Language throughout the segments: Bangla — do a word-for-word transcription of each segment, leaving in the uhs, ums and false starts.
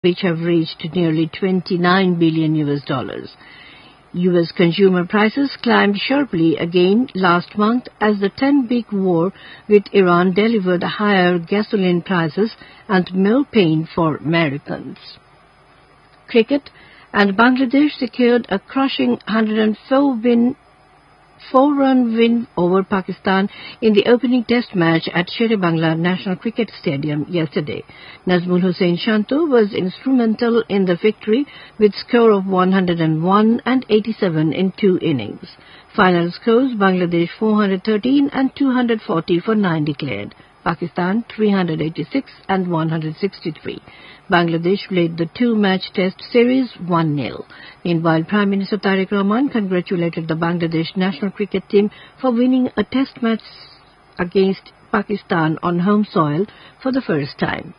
which have reached nearly twenty-nine billion U S dollars. U S consumer prices climbed sharply again last month as the ten-week war with Iran delivered higher gasoline prices and more pain for Americans. Cricket, and Bangladesh secured a crushing one hundred four win four-run win over Pakistan in the opening test match at Sher-e-Bangla National Cricket Stadium yesterday. Nazmul Hussain Shanto was instrumental in the victory with score of one hundred one and eighty-seven in two innings. Final scores: Bangladesh four hundred thirteen and two hundred forty for nine declared. Pakistan three hundred eighty-six and one hundred sixty-three. Bangladesh played the two-match test series one nil. Meanwhile, Prime Minister Tariq Rahman congratulated the Bangladesh national cricket team for winning a test match against Pakistan on home soil for the first time.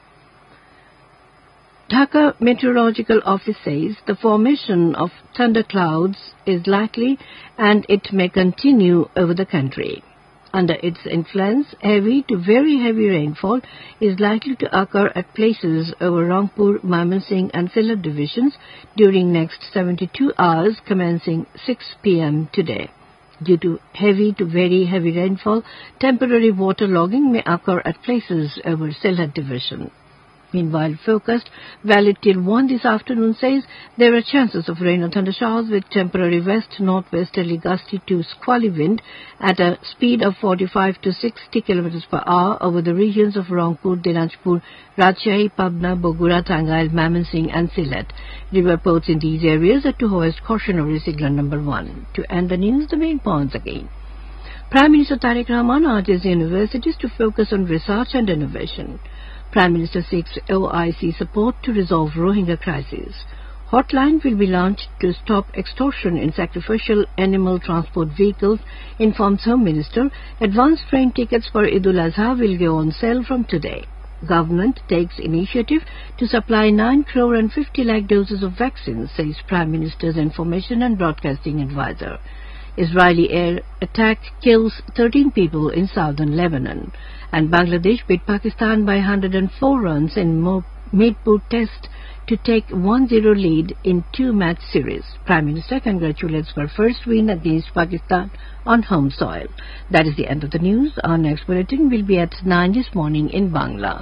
Dhaka Meteorological Office says the formation of thunderclouds is likely and it may continue over the country. Under its influence, heavy to very heavy rainfall is likely to occur at places over Rangpur, Mymensingh and Sylhet divisions during next seventy-two hours commencing six p m today. Due to heavy to very heavy rainfall, temporary waterlogging may occur at places over Sylhet division. Meanwhile, forecast valid till one this afternoon says there are chances of rain or thunder showers with temporary west-northwesterly gusty to squally wind at a speed of forty-five to sixty kilometers per hour over the regions of Rangpur, Dinajpur, Rajshahi, Pabna, Bogura, Tangail, Mymensingh and Sylhet. River ports in these areas are to hoist cautionary signal number one. To end the news, the main points again. Prime Minister Tariq Rahman urges universities to focus on research and innovation. Prime Minister seeks O I C support to resolve Rohingya crisis. Hotline will be launched to stop extortion in sacrificial animal transport vehicles, informs Home Minister. Advanced train tickets for Eid ul-Azha will go on sale from today. Government takes initiative to supply nine crore and fifty lakh doses of vaccines, says Prime Minister's Information and Broadcasting Advisor. Israeli air attack kills thirteen people in southern Lebanon. And Bangladesh beat Pakistan by one hundred four runs in Mirpur Test to take one zero lead in two-match series. Prime Minister congratulates for first win against Pakistan on home soil. That is the end of the news. Our next bulletin will be at nine this morning in Bangla.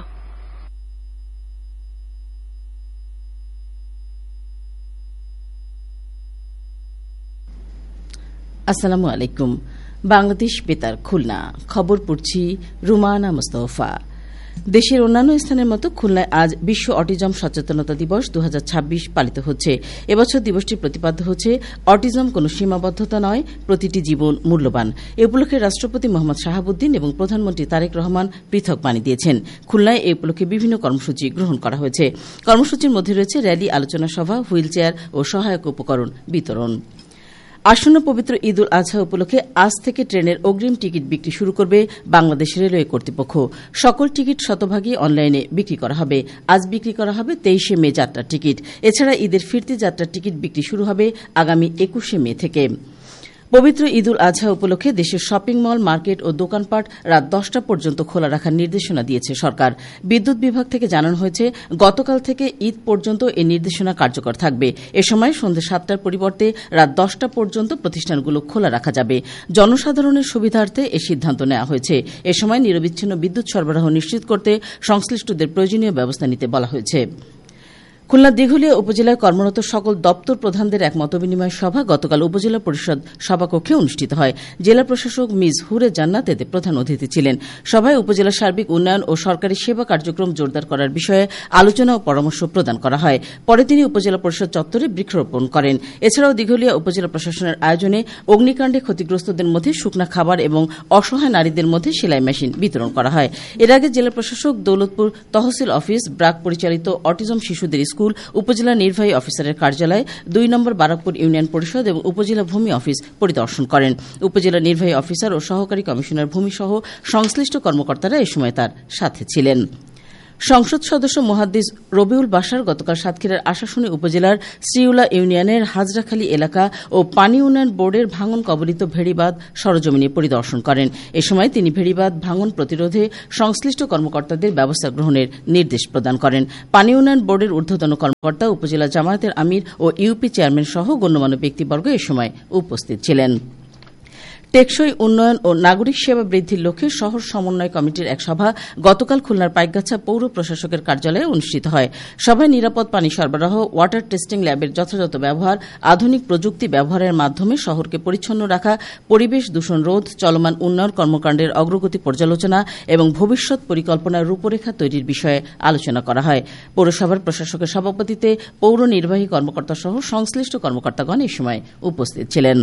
আসসালামু আলাইকুম। বাংলাদেশ বেতার খুলনা, খবর পড়ছি রুমানা মুস্তফা। দেশের অন্যান্য স্থানের মতো খুলনায় আজ বিশ্ব অটিজম সচেতনতা দিবস দু হাজার ছাব্বিশ পালিত হচ্ছে। এবছর দিবসটির প্রতিপাদ্য হচ্ছে অটিজম কোনো সীমাবদ্ধতা নয়, প্রতিটি জীবন মূল্যবান। এ উপলক্ষে রাষ্ট্রপতি মোহাম্মদ শাহাবুদ্দিন এবং প্রধানমন্ত্রী তারেক রহমান পৃথক বাণী দিয়েছেন। খুলনায় এ উপলক্ষে বিভিন্ন কর্মসূচি গ্রহণ করা হয়েছে। কর্মসূচির মধ্যে রয়েছে র্যালি, আলোচনা সভা, হুইল চেয়ার ও সহায়ক উপকরণ বিতরণ। আসন্ন পবিত্র ঈদ উল আজহা উপলক্ষে আজ থেকে ট্রেনের অগ্রিম টিকিট বিক্রি শুরু করবে বাংলাদেশ রেলওয়ে কর্তৃপক্ষ। সকল টিকিট শতভাগই অনলাইনে বিক্রি করা হবে। আজ বিক্রি করা হবে তেইশে মে যাত্রার টিকিট। এছাড়া ঈদের ফিরতি যাত্রার টিকিট বিক্রি শুরু হবে আগামী একুশে মে থেকে। পবিত্র ঈদ উল আজহা উপলক্ষে দেশের শপিং মল, মার্কেট ও দোকানপাট রাত দশটা পর্যন্ত খোলা রাখার নির্দেশনা দিয়েছে সরকার। বিদ্যুৎ বিভাগ থেকে জানানো হয়েছে গতকাল থেকে ঈদ পর্যন্ত এই নির্দেশনা কার্যকর থাকবে। এ সময় সন্ধ্যে সাতটার পরিবর্তে রাত দশটা পর্যন্ত প্রতিষ্ঠানগুলো খোলা রাখা যাবে। জনসাধারণের সুবিধার্থে এ সিদ্ধান্ত নেওয়া হয়েছে। এ সময় নিরবিচ্ছিন্ন বিদ্যুৎ সরবরাহ নিশ্চিত করতে সংশ্লিষ্টদের প্রয়োজনীয় ব্যবস্থা নিতে বলা হয়েছে। খুলনা দিঘলিয়া উপজেলায় কর্মরত সকল দপ্তর প্রধানদের এক মতবিনিময় সভা গতকাল উপজেলা পরিষদ সভাকক্ষে অনুষ্ঠিত হয়। জেলা প্রশাসক মিজ হুরে জান্নাত এতে প্রধান অতিথি ছিলেন। সভায় উপজেলার সার্বিক উন্নয়ন ও সরকারি সেবা কার্যক্রম জোরদার করার বিষয়ে আলোচনা ও পরামর্শ প্রদান করা হয়। পরে তিনি উপজেলা পরিষদ চত্বরে বৃক্ষরোপণ করেন। এছাড়াও দিঘলিয়া উপজেলা প্রশাসনের আয়োজনে অগ্নিকাণ্ডে ক্ষতিগ্রস্তদের মধ্যে শুকনা খাবার এবং অসহায় নারীদের মধ্যে সেলাই মেশিন বিতরণ করা হয়। এর আগে জেলা প্রশাসক দৌলতপুর তহসিল অফিস, ব্রাক পরিচালিত অটিজম শিশুদের স্কুল, উপজেলা নির্বাহী অফিসারের কার্যালয়, দুই নম্বর বারাকপুর ইউনিয়ন পরিষদ এবং উপজেলা ভূমি অফিস পরিদর্শন করেন। উপজেলা নির্বাহী অফিসার ও সহকারী কমিশনার ভূমি সহ সংশ্লিষ্ট কর্মকর্তারা এ সময় তার সাথে ছিলেন। সংসদ সদস্য মুহাদ্দিস রবিউল বাশার গতকাল সাতক্ষীরার আশাশুনি উপজেলার শ্রীউলা ইউনিয়নের হাজরাখালী এলাকা ও পানি উন্নয়ন বোর্ডের ভাঙন কবলিত ভেড়িবাঁধ সরজমিনে পরিদর্শন করেন। এ সময় তিনি ভেড়িবাঁধ ভাঙন প্রতিরোধে সংশ্লিষ্ট কর্মকর্তাদের ব্যবস্থা গ্রহণের নির্দেশ প্রদান করেন। পানি উন্নয়ন বোর্ডের ঊর্ধ্বতন কর্মকর্তা, উপজেলা জামায়াতের আমির ও ইউপি চেয়ারম্যান সহ গণ্যমান্য ব্যক্তিবর্গ এ সময় উপস্থিত ছিলেন। টেকসই উন্নয়ন ও নাগরিক সেবা বৃদ্ধির লক্ষ্যে শহর সমন্বয় কমিটির এক সভা গতকাল খুলনার পাইকগাছা পৌর প্রশাসকের কার্যালয়ে অনুষ্ঠিত হয়। সভায় নিরাপদ পানি সরবরাহ, ওয়াটার টেস্টিং ল্যাবের যথাযথ ব্যবহার, আধুনিক প্রযুক্তি ব্যবহারের মাধ্যমে শহরকে পরিচ্ছন্ন রাখা, পরিবেশ দূষণ রোধ, চলমান উন্নয়ন কর্মকাণ্ডের অগ্রগতি পর্যালোচনা এবং ভবিষ্যৎ পরিকল্পনার রূপরেখা তৈরির বিষয়ে আলোচনা করা হয়। পৌরসভার প্রশাসকের সভাপতিত্বে পৌর নির্বাহী কর্মকর্তা সহ সংশ্লিষ্ট কর্মকর্তাগণ এ সময় উপস্থিত ছিলেন।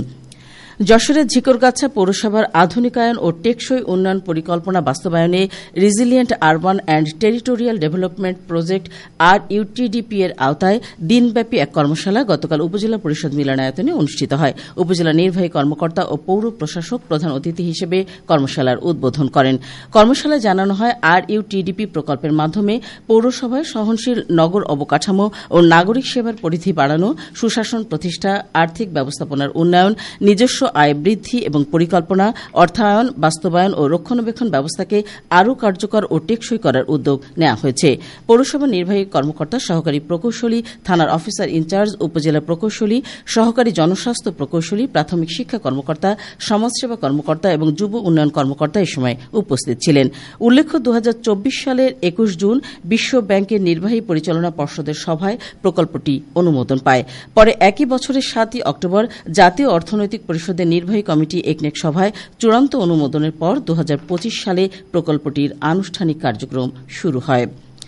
যশোরের ঝিকরগাছা পৌরসভার আধুনিকায়ন ও টেকসই উন্নয়ন পরিকল্পনা বাস্তবায়নে resilient urban and territorial development project আর ইউটিডিপি এর আওতায় দিনব্যাপী এক কর্মশালা গতকাল উপজেলা পরিষদ মিলনায়তনে অনুষ্ঠিত হয়। উপজেলা নির্বাহী কর্মকর্তা ও পৌর প্রশাসক প্রধান অতিথি হিসেবে কর্মশালার উদ্বোধন করেন। কর্মশালায় জানানো হয়, আর ইউটিডিপি প্রকল্পের মাধ্যমে পৌরসভায় সহনশীল নগর অবকাঠামো ও নাগরিক সেবার পরিধি বাড়ানো, সুশাসন প্রতিষ্ঠা, আর্থিক ব্যবস্থাপনার উন্নয়ন, নিজস্ব আয় বৃদ্ধি এবং পরিকল্পনা, অর্থায়ন, বাস্তবায়ন ও রক্ষণাবেক্ষণ ব্যবস্থাকে আরও কার্যকর ও টেকসই করার উদ্যোগ নেওয়া হয়েছে। পৌরসভা নির্বাহী কর্মকর্তা, সহকারী প্রকৌশলী, থানার অফিসার ইনচার্জ, উপজেলা প্রকৌশলী, সহকারী জনস্বাস্থ্য প্রকৌশলী, প্রাথমিক শিক্ষা কর্মকর্তা, সমাজসেবা কর্মকর্তা এবং যুব উন্নয়ন কর্মকর্তা এ সময় উপস্থিত ছিলেন। উল্লেখ্য, দু হাজার চব্বিশ সালের একুশ জুন বিশ্ব ব্যাংকের নির্বাহী পরিচালনা পর্ষদের সভায় প্রকল্পটি অনুমোদন পায়। পরে একই বছরের সাতই অক্টোবর জাতীয় অর্থনৈতিক পরিষদের নির্বাহী কমিটি একনেক সভায় চূড়ান্ত অনুমোদনের পর দু হাজার পঁচিশ সালে প্রকল্পটির আনুষ্ঠানিক কার্যক্রম শুরু হয়।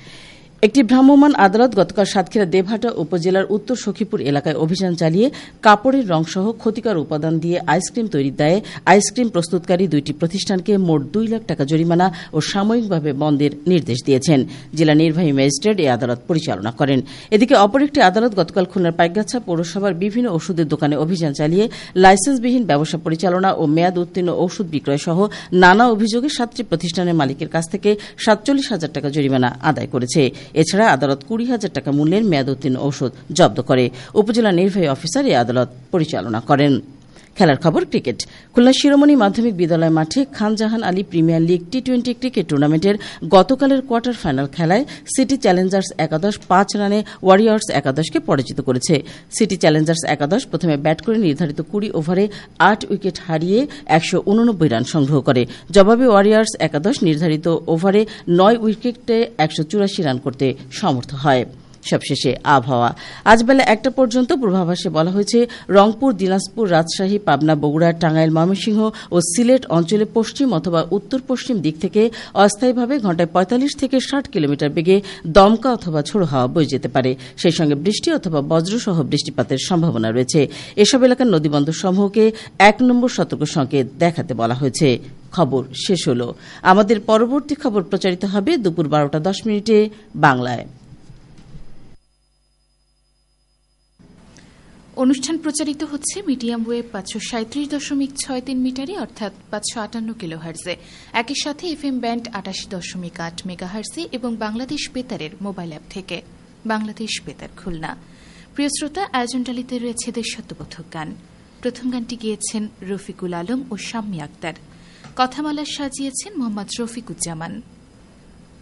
একটি ভ্রাম্যমাণ আদালত গতকাল সাতক্ষীরা দেবহাটা উপজেলার উত্তর সখীপুর এলাকায় অভিযান চালিয়ে কাপড়ের রংসহ ক্ষতিকর উপাদান দিয়ে আইসক্রিম তৈরির দায়ে আইসক্রিম প্রস্তুতকারী দুইটি প্রতিষ্ঠানকে মোট দুই লাখ টাকা জরিমানা ও সাময়িকভাবে বন্ধের নির্দেশ দিয়েছেন। জেলা নির্বাহী ম্যাজিস্ট্রেট এই আদালত পরিচালনা করেন। এদিকে অপর একটি আদালত গতকাল খুলনার পাইকগাছা পৌরসভার বিভিন্ন ওষুধের দোকানে অভিযান চালিয়ে লাইসেন্সবিহীন ব্যবসা পরিচালনা ও মেয়াদ উত্তীর্ণ ঔষধ বিক্রয় সহ নানা অভিযোগে সাতটি প্রতিষ্ঠানের মালিকের কাছ থেকে সাতচল্লিশ হাজার টাকা জরিমানা আদায় করেছে। এছাড়া আদালত কুড়ি হাজার টাকা মূল্যের মেয়াদ উত্তীর্ণ ঔষধ জব্দ করে। উপজেলা নির্বাহী অফিসার এই আদালত পরিচালনা করেন। খেলার খবর, ক্রিকেট। খুলনা শিরোমণি মাধ্যমিক বিদ্যালয় মাঠে Khanjahan Ali premier league T twenty cricket টুর্নামেন্টের গতকালের কোয়ার্টার ফাইনাল খেলায় সিটি চ্যালেঞ্জার্স একাদশ পাঁচ রানে ওয়ারিয়র্স একাদশকে পরাজিত করেছে। সিটি চ্যালেঞ্জার্স একাদশ প্রথমে ব্যাট করে নির্ধারিত কুড়ি ওভারে আট উইকেট হারিয়ে একশো উননব্বই রান সংগ্রহ করে। জবাবে ওয়ারিয়র্স একাদশ নির্ধারিত ওভারে নয় উইকেটে একশো চুরাশি রান করতে সমর্থ হয়। সবশেষে আবহাওয়া। আজ বেলা একটা পর্যন্ত পূর্বাভাসে বলা হয়েছে, রংপুর, দিনাজপুর, রাজশাহী, পাবনা, বগুড়া, টাঙ্গাইল, ময়মনসিংহ ও সিলেট অঞ্চলে পশ্চিম অথবা উত্তর পশ্চিম দিক থেকে অস্থায়ীভাবে ঘণ্টায় পঁয়তাল্লিশ থেকে ষাট কিলোমিটার বেগে দমকা অথবা ঝোড়ো হাওয়া বয়ে যেতে পারে। সেই সঙ্গে বৃষ্টি অথবা বজ্রসহ বৃষ্টিপাতের সম্ভাবনা রয়েছে। এসব এলাকার নদীবন্দর সমূহকে এক নম্বর সতর্ক সংকেত দেখাতে বলা হয়েছে। খবর শেষ হল। আমাদের পরবর্তী খবর প্রচারিত হবে দুপুর বারোটা দশ মিনিটে বাংলায়। অনুষ্ঠান প্রচারিত হচ্ছে মিডিয়াম ওয়েভ পাঁচশো সাঁত্রিশ দশমিক ছয় তিন মিটারে অর্থাৎ পাঁচশো আটান্ন কিলো হার্জে, একই সাথে এফ এম ব্যান্ড আটাশি দশমিক আট মেগা হার্জে এবং বাংলাদেশ বেতারের মোবাইল অ্যাপ থেকে। বাংলাদেশ বেতার খুলনা। প্রিয় শ্রোতা, আয়োজনটালিতে রয়েছে দেশাত্মবোধক গান। প্রথম গানটি গিয়েছেন রফিকুল আলম ও শাম্মী আক্তার। কথামালা সাজিয়েছেন মোহাম্মদ রফিকুজ্জামান।